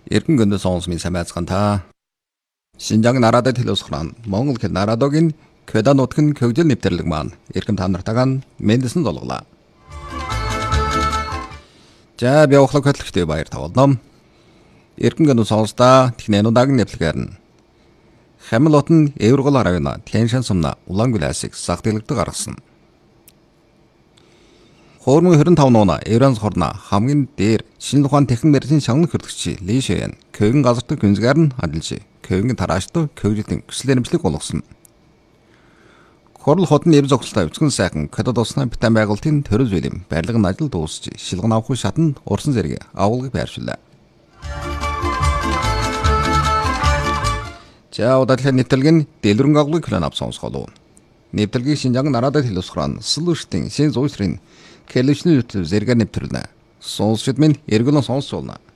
Эргэн гүндэ сонсмын самайцхан та. Шинжаан нарадад хэлосхран Монгол хэл нарадогийн Кведа нутгийн хөгжил нэвтрэлэг маань эрхэм та нартайгаа мэндэлсэн золголаа. За би охлог хөтлөгтэй баяр тавуулна. Эргэн гүндэ сонсдаа технэнудагийн нэвтрэлгээр нь Хамилот нь Эвэргол аравна Тяншан сумна Улаангүлэсийг сагдилэгдэг гаргасан. Хоормын 25 нууна Эвранс хорна хамгийн дээр шинэ ухаан техник мэржийн шагнал хөтлөгч Ли Шэйн Кёгийн газарт гүнзгээр нь адилж Кёгийн тарааштай Кёгийн хүсэл эрмэлзлийг болгосон. Хорл хотны эв зогсолтой өчгөн сайхан Кадад усны битэн байгуулалтын төрөл зүйлэм барилгын ажил дуусч шилгэн авах шатанд урсан зэрэг агуулгыг байршууллаа. За удаадлын нэвтрэлгийн дэлгэрэнг агуулгыг хөлөн авсан сонсголоо. Нэвтрэлгийг Шинжаан нарадад хэлосхран Сүлүштийн шин зуйсрын Кэлэвчний зэрэг нэвтрүүлнэ. Сонсчид минь эргүүлэн сонсч болно.